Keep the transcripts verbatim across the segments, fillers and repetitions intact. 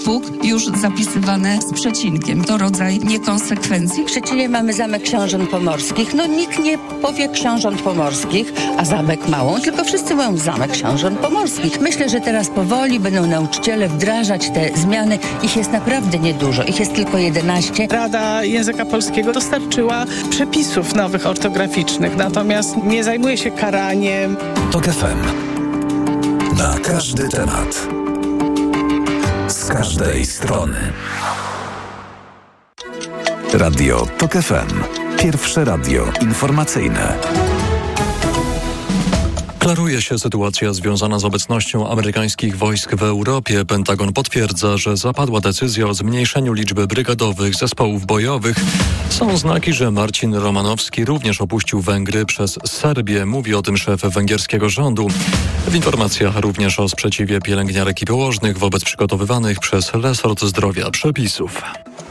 Puk już zapisywane z przecinkiem. To rodzaj niekonsekwencji. W Szczecinie mamy Zamek Książąt Pomorskich. No nikt nie powie Książąt Pomorskich, a Zamek Małą, tylko wszyscy mówią Zamek Książąt Pomorskich. Myślę, że teraz powoli będą nauczyciele wdrażać te zmiany. Ich jest naprawdę niedużo. Ich jest tylko jedenaście. Rada Języka Polskiego dostarczyła przepisów nowych ortograficznych, natomiast nie zajmuje się karaniem. TOK F M. Na każdy temat. Z każdej strony. Radio TOK F M. Pierwsze radio informacyjne. Klaruje się sytuacja związana z obecnością amerykańskich wojsk w Europie. Pentagon potwierdza, że zapadła decyzja o zmniejszeniu liczby brygadowych zespołów bojowych. Są znaki, że Marcin Romanowski również opuścił Węgry przez Serbię. Mówi o tym szef węgierskiego rządu. W informacjach również o sprzeciwie pielęgniarek i położnych wobec przygotowywanych przez resort zdrowia przepisów.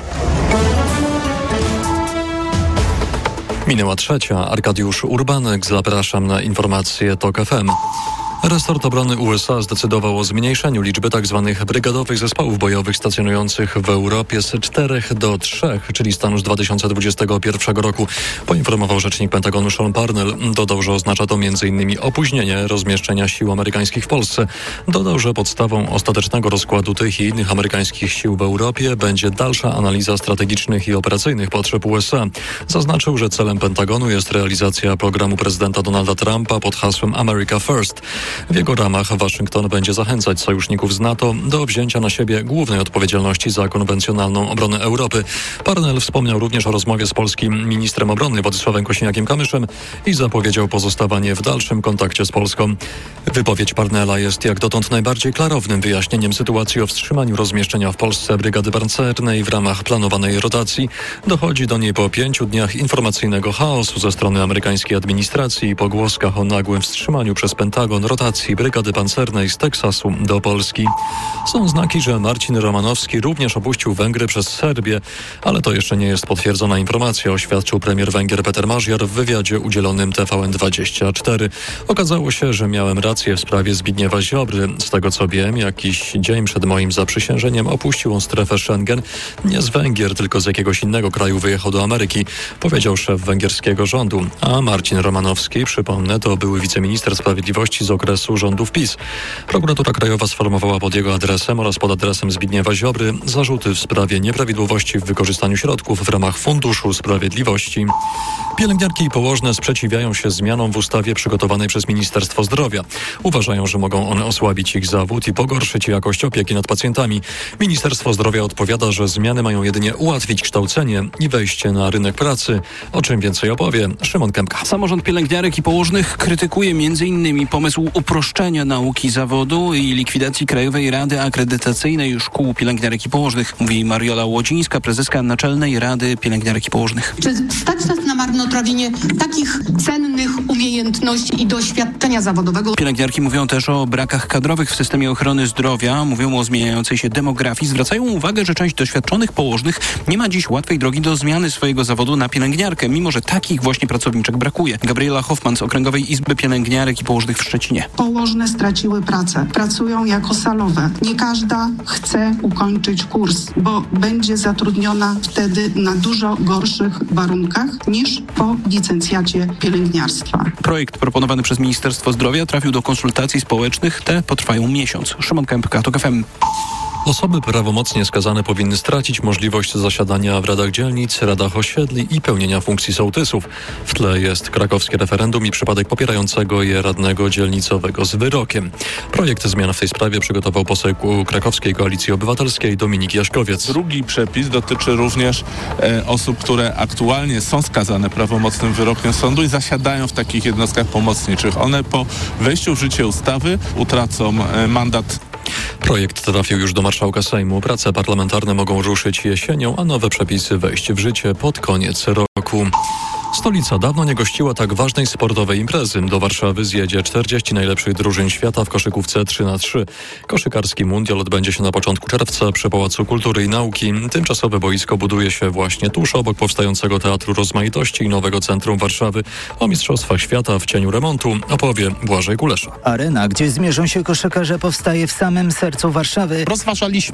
Minęła trzecia. Arkadiusz Urbanek. Zapraszam na informacje TOK F M. Resort Obrony U S A zdecydował o zmniejszeniu liczby tzw. brygadowych zespołów bojowych stacjonujących w Europie z czterech do trzech, czyli stanu z dwa tysiące dwudziestego pierwszego roku, poinformował rzecznik Pentagonu Sean Parnell. Dodał, że oznacza to między innymi opóźnienie rozmieszczenia sił amerykańskich w Polsce. Dodał, że podstawą ostatecznego rozkładu tych i innych amerykańskich sił w Europie będzie dalsza analiza strategicznych i operacyjnych potrzeb U S A. Zaznaczył, że celem Pentagonu jest realizacja programu prezydenta Donalda Trumpa pod hasłem America First. W jego ramach Waszyngton będzie zachęcać sojuszników z NATO do wzięcia na siebie głównej odpowiedzialności za konwencjonalną obronę Europy. Parnell wspomniał również o rozmowie z polskim ministrem obrony Władysławem Kosiniakiem-Kamyszem i zapowiedział pozostawanie w dalszym kontakcie z Polską. Wypowiedź Parnella jest jak dotąd najbardziej klarownym wyjaśnieniem sytuacji o wstrzymaniu rozmieszczenia w Polsce brygady pancernej w ramach planowanej rotacji. Dochodzi do niej po pięciu dniach informacyjnego chaosu ze strony amerykańskiej administracji i pogłoskach o nagłym wstrzymaniu przez Pentagon rotacji brygady pancernej z Teksasu do Polski. Są znaki, że Marcin Romanowski również opuścił Węgry przez Serbię, ale to jeszcze nie jest potwierdzona informacja, oświadczył premier Węgier Peter Mazjar w wywiadzie udzielonym T V N dwadzieścia cztery. Okazało się, że miałem rację w sprawie Zbigniewa Ziobry. Z tego co wiem, jakiś dzień przed moim zaprzysiężeniem opuścił on strefę Schengen. Nie z Węgier, tylko z jakiegoś innego kraju wyjechał do Ameryki, powiedział szef węgierskiego rządu. A Marcin Romanowski, przypomnę, to były wiceminister sprawiedliwości z okresu rządów PiS. Prokuratura Krajowa sformowała pod jego adresem oraz pod adresem Zbigniewa Ziobry zarzuty w sprawie nieprawidłowości w wykorzystaniu środków w ramach Funduszu Sprawiedliwości. Pielęgniarki i położne sprzeciwiają się zmianom w ustawie przygotowanej przez Ministerstwo Zdrowia. Uważają, że mogą one osłabić ich zawód i pogorszyć jakość opieki nad pacjentami. Ministerstwo Zdrowia odpowiada, że zmiany mają jedynie ułatwić kształcenie i wejście na rynek pracy. O czym więcej opowie Szymon Kępka. Samorząd pielęgniarek i położnych krytykuje między innymi pomysł uproszczenia nauki zawodu i likwidacji Krajowej Rady Akredytacyjnej Szkół Pielęgniarek i Położnych, mówi Mariola Łodzińska, prezeska Naczelnej Rady Pielęgniarek i Położnych. Czy stać nas na marnotrawienie takich cennych umiejętności i doświadczenia zawodowego? Pielęgniarki mówią też o brakach kadrowych w systemie ochrony zdrowia, mówią o zmieniającej się demografii, zwracają uwagę, że część doświadczonych położnych nie ma dziś łatwej drogi do zmiany swojego zawodu na pielęgniarkę, mimo że takich właśnie pracowniczek brakuje. Gabriela Hoffman z Okręgowej Izby Pielęgniarek i Położnych w Szczecinie. Położne straciły pracę, pracują jako salowe. Nie każda chce ukończyć kurs, bo będzie zatrudniona wtedy na dużo gorszych warunkach niż po licencjacie pielęgniarstwa. Projekt proponowany przez Ministerstwo Zdrowia trafił do konsultacji społecznych. Te potrwają miesiąc. Szymon Kępka, TOK F M. Osoby prawomocnie skazane powinny stracić możliwość zasiadania w radach dzielnic, radach osiedli i pełnienia funkcji sołtysów. W tle jest krakowskie referendum i przypadek popierającego je radnego dzielnicowego z wyrokiem. Projekt zmian w tej sprawie przygotował poseł Krakowskiej Koalicji Obywatelskiej Dominik Jaśkowiec. Drugi przepis dotyczy również e, osób, które aktualnie są skazane prawomocnym wyrokiem sądu i zasiadają w takich jednostkach pomocniczych. One po wejściu w życie ustawy utracą e, mandat. Projekt trafił już do marszałka Sejmu. Prace parlamentarne mogą ruszyć jesienią, a nowe przepisy wejść w życie pod koniec roku. Stolica dawno nie gościła tak ważnej sportowej imprezy. Do Warszawy zjedzie czterdzieści najlepszych drużyn świata w koszykówce trzy na trzy. Koszykarski mundial odbędzie się na początku czerwca przy Pałacu Kultury i Nauki. Tymczasowe boisko buduje się właśnie tuż obok powstającego Teatru Rozmaitości i nowego centrum Warszawy. O Mistrzostwach Świata w cieniu remontu opowie Błażej Kulesza. Arena, gdzie zmierzą się koszykarze, powstaje w samym sercu Warszawy. Rozważaliśmy